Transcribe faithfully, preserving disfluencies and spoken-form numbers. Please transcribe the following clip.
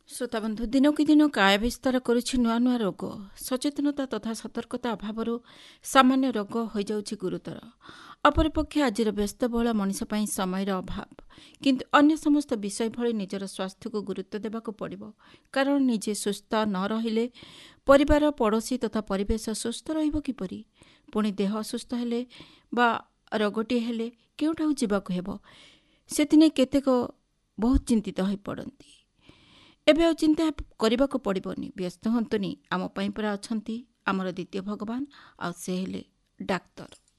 ଶ୍ରୋତାବନ୍ଧୁ ଦିନକୁ ଦିନ କାୟା ବିସ୍ତାର କରୁଛି ନୂଆ ନୂଆ ରୋଗ। ସଚେତନତା ତଥା ସତର୍କତା ଅଭାବରୁ ସାମାନ୍ୟ ରୋଗ ହୋଇଯାଉଛି ଗୁରୁତର। ଅପରପକ୍ଷେ ଆଜିର ବ୍ୟସ୍ତବହୁଳ ମଣିଷ ପାଇଁ ସମୟର ଅଭାବ। କିନ୍ତୁ ଅନ୍ୟ ସମସ୍ତ ବିଷୟ ଭଳି ନିଜର ସ୍ୱାସ୍ଥ୍ୟକୁ ଗୁରୁତ୍ୱ ଦେବାକୁ ପଡ଼ିବ। କାରଣ ନିଜେ ସୁସ୍ଥ ନ ରହିଲେ ପରିବାର, ପଡ଼ୋଶୀ ତଥା ପରିବେଶ ସୁସ୍ଥ ରହିବ କିପରି? ପୁଣି ଦେହ ଅସୁସ୍ଥ ହେଲେ ବା ରୋଗଟିଏ ହେଲେ କେଉଁଠାକୁ ଯିବାକୁ ହେବ, ସେଥିନେଇ କେତେକ ବହୁତ ଚିନ୍ତିତ ହୋଇପଡ଼ନ୍ତି। ଏବେ ଆଉ ଚିନ୍ତା କରିବାକୁ ପଡ଼ିବନି, ବ୍ୟସ୍ତ ହୁଅନ୍ତୁନି। ଆମ ପାଇଁ ପୁରା ଅଛନ୍ତି ଆମର ଦ୍ୱିତୀୟ ଭଗବାନ, ଆଉ ସେ ହେଲେ ଡାକ୍ତର।